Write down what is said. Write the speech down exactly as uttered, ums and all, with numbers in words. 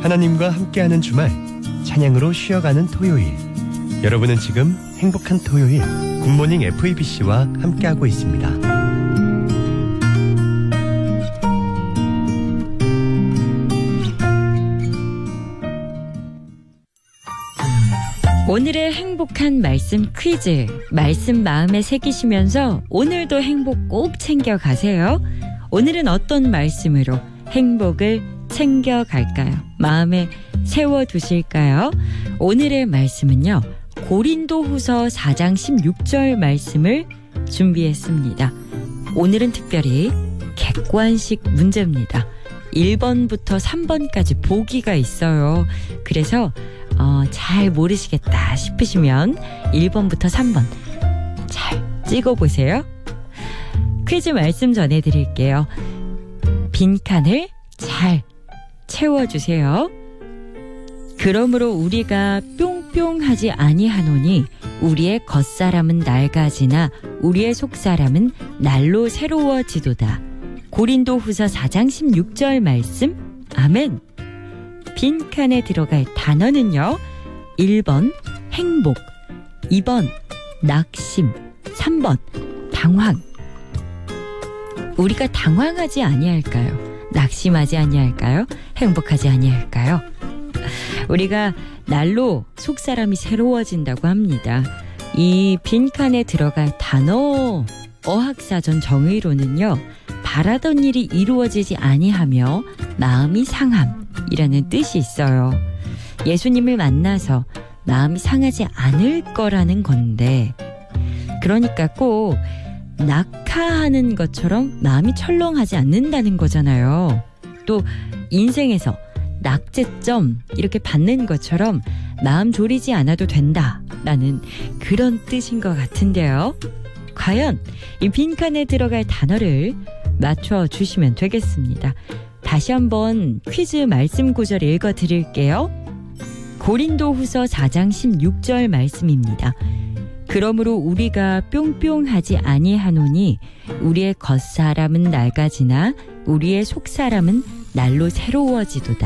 하나님과 함께하는 주말, 찬양으로 쉬어가는 토요일. 여러분은 지금 행복한 토요일 굿모닝 에프이비씨와 함께하고 있습니다. 오늘의 행복한 말씀 퀴즈. 말씀 마음에 새기시면서 오늘도 행복 꼭 챙겨가세요. 오늘은 어떤 말씀으로 행복을 챙겨갈까요? 마음에 세워두실까요? 오늘의 말씀은요, 고린도후서 사 장 십육 절 말씀을 준비했습니다. 오늘은 특별히 객관식 문제입니다. 일 번부터 삼 번까지 보기가 있어요. 그래서 어, 잘 모르시겠다 싶으시면 일 번부터 삼 번 잘 찍어보세요. 퀴즈 말씀 전해드릴게요. 빈칸을 잘 채워주세요. 그러므로 우리가 뿅뿅하지 아니하노니 우리의 겉사람은 낡아지나 우리의 속사람은 날로 새로워지도다. 고린도후서 사 장 십육 절 말씀. 아멘. 빈칸에 들어갈 단어는요, 일 번 행복, 이 번 낙심, 삼 번 당황. 우리가 당황하지 아니할까요? 낙심하지 아니할까요? 행복하지 아니할까요? 우리가 날로 속사람이 새로워진다고 합니다. 이 빈칸에 들어갈 단어 어학사전 정의로는요, 바라던 일이 이루어지지 아니하며 마음이 상함이라는 뜻이 있어요. 예수님을 만나서 마음이 상하지 않을 거라는 건데, 그러니까 꼭 낙하하는 것처럼 마음이 철렁하지 않는다는 거잖아요. 또 인생에서 낙제점 이렇게 받는 것처럼 마음 졸이지 않아도 된다라는 그런 뜻인 것 같은데요. 과연 이 빈칸에 들어갈 단어를 맞춰주시면 되겠습니다. 다시 한번 퀴즈 말씀 구절 읽어드릴게요. 고린도후서 사 장 십육 절 말씀입니다. 그러므로 우리가 뿅뿅하지 아니하노니 우리의 겉사람은 낡아지나 우리의 속사람은 날로 새로워지도다.